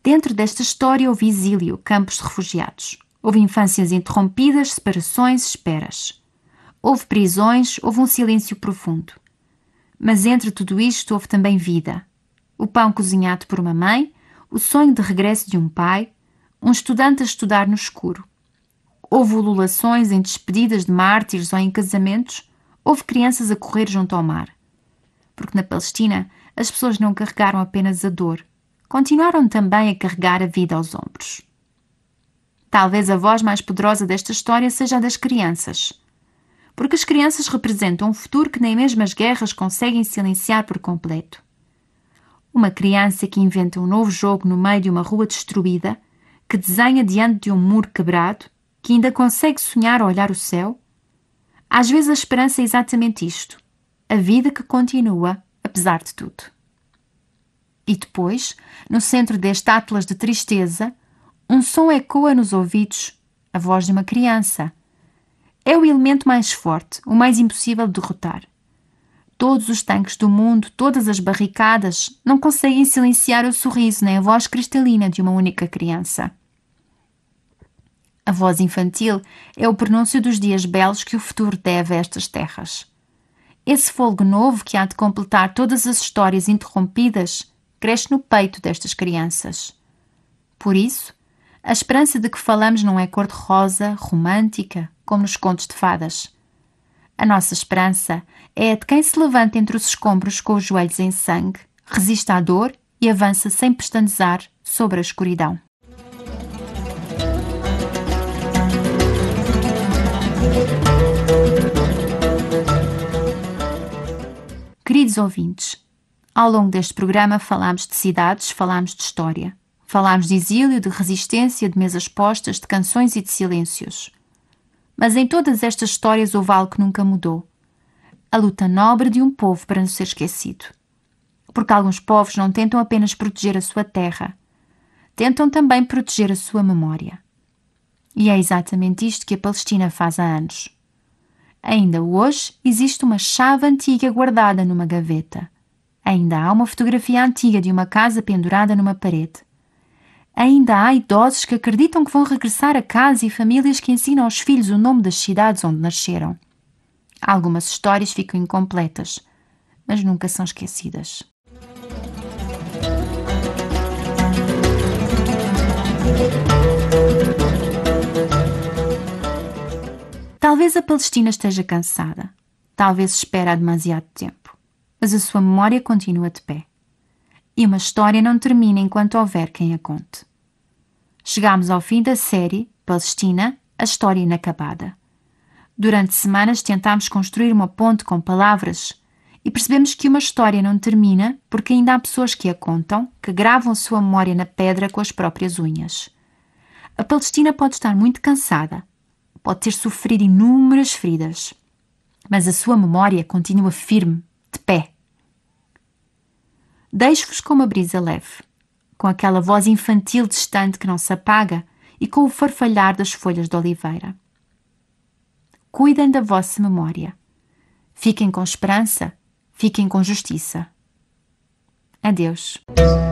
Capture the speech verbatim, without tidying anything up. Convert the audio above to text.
Dentro desta história houve exílio, campos de refugiados. Houve infâncias interrompidas, separações, esperas. Houve prisões, houve um silêncio profundo. Mas entre tudo isto houve também vida. O pão cozinhado por uma mãe, o sonho de regresso de um pai, um estudante a estudar no escuro. Houve ululações em despedidas de mártires ou em casamentos, houve crianças a correr junto ao mar. Porque na Palestina as pessoas não carregaram apenas a dor, continuaram também a carregar a vida aos ombros. Talvez a voz mais poderosa desta história seja a das crianças. Porque as crianças representam um futuro que nem mesmo as guerras conseguem silenciar por completo. Uma criança que inventa um novo jogo no meio de uma rua destruída, que desenha diante de um muro quebrado, que ainda consegue sonhar a olhar o céu. Às vezes a esperança é exatamente isto, a vida que continua, apesar de tudo. E depois, no centro deste atlas de tristeza, um som ecoa nos ouvidos, a voz de uma criança. É o elemento mais forte, o mais impossível de derrotar. Todos os tanques do mundo, todas as barricadas, não conseguem silenciar o sorriso nem a voz cristalina de uma única criança. A voz infantil é o pronúncio dos dias belos que o futuro deve a estas terras. Esse fôlego novo que há de completar todas as histórias interrompidas cresce no peito destas crianças. Por isso, a esperança de que falamos não é cor-de-rosa, romântica, como nos contos de fadas. A nossa esperança é a de quem se levanta entre os escombros com os joelhos em sangue, resiste à dor e avança sem pestanejar sobre a escuridão. Queridos ouvintes, ao longo deste programa falámos de cidades, falámos de história. Falámos de exílio, de resistência, de mesas postas, de canções e de silêncios. Mas em todas estas histórias houve algo que nunca mudou. A luta nobre de um povo para não ser esquecido. Porque alguns povos não tentam apenas proteger a sua terra, tentam também proteger a sua memória. E é exatamente isto que a Palestina faz há anos. Ainda hoje existe uma chave antiga guardada numa gaveta. Ainda há uma fotografia antiga de uma casa pendurada numa parede. Ainda há idosos que acreditam que vão regressar a casa e famílias que ensinam aos filhos o nome das cidades onde nasceram. Algumas histórias ficam incompletas, mas nunca são esquecidas. Talvez a Palestina esteja cansada. Talvez espere há demasiado tempo. Mas a sua memória continua de pé. E uma história não termina enquanto houver quem a conte. Chegámos ao fim da série Palestina, a história inacabada. Durante semanas tentámos construir uma ponte com palavras e percebemos que uma história não termina porque ainda há pessoas que a contam, que gravam sua memória na pedra com as próprias unhas. A Palestina pode estar muito cansada, pode ter sofrido inúmeras feridas, mas a sua memória continua firme, de pé. Deixo-vos com uma brisa leve, com aquela voz infantil distante que não se apaga e com o farfalhar das folhas de oliveira. Cuidem da vossa memória. Fiquem com esperança, fiquem com justiça. Adeus.